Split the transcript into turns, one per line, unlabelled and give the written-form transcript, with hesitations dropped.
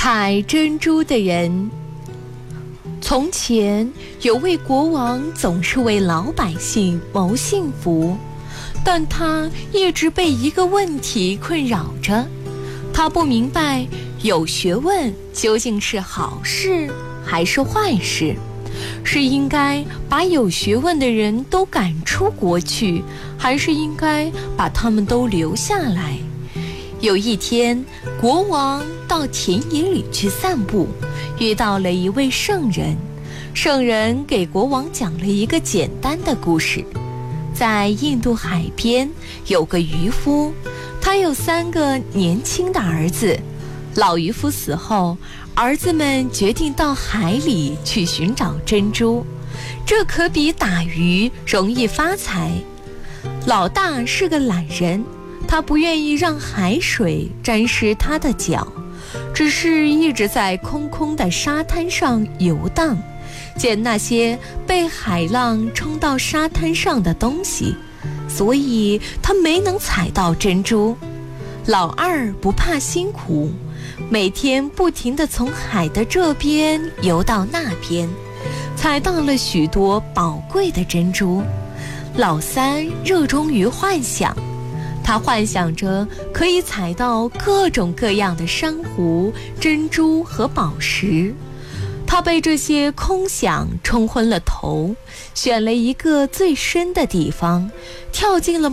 采珍珠的人。从前有位国王，总是为老百姓谋幸福，但他一直被一个问题困扰着。他不明白有学问究竟是好事还是坏事，是应该把有学问的人都赶出国去，还是应该把他们都留下来。有一天，国王到田野里去散步，遇到了一位圣人。圣人给国王讲了一个简单的故事。在印度海边有个渔夫，他有3个年轻的儿子。老渔夫死后，儿子们决定到海里去寻找珍珠，这可比打鱼容易发财。老大是个懒人，他不愿意让海水沾湿他的脚，只是一直在空空的沙滩上游荡，捡那些被海浪冲到沙滩上的东西，所以他没能采到珍珠。老二不怕辛苦，每天不停地从海的这边游到那边，采到了许多宝贵的珍珠。老三热衷于幻想，他幻想着可以采到各种各样的珊瑚、珍珠和宝石。他被这些空想冲昏了头，选了一个最深的地方，跳进了